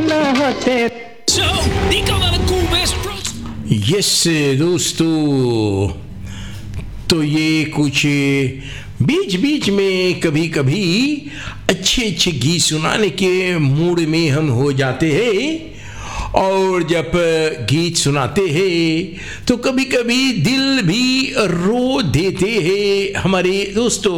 ना होते। यस दोस्तों, तो ये कुछ बीच बीच में कभी कभी अच्छे अच्छे गीत सुनाने के मूड में हम हो जाते हैं, और जब गीत सुनाते हैं तो कभी कभी दिल भी रो देते हैं हमारे दोस्तों।